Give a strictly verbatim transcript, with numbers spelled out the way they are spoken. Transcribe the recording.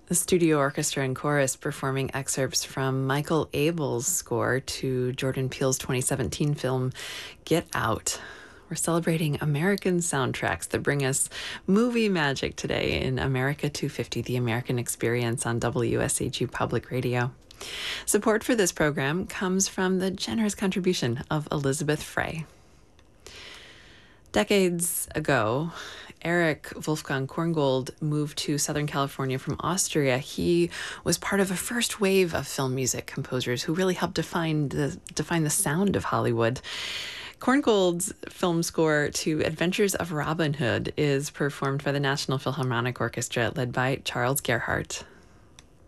The studio orchestra and chorus performing excerpts from Michael Abel's score to Jordan Peele's twenty seventeen film Get Out. We're celebrating American soundtracks that bring us movie magic today in America two fifty, the American Experience on W S H U Public Radio. Support for this program comes from the generous contribution of Elizabeth Frey. Decades ago, Erich Wolfgang Korngold moved to Southern California from Austria. He was part of a first wave of film music composers who really helped define the define the sound of Hollywood. Korngold's film score to Adventures of Robin Hood is performed by the National Philharmonic Orchestra, led by Charles Gerhardt.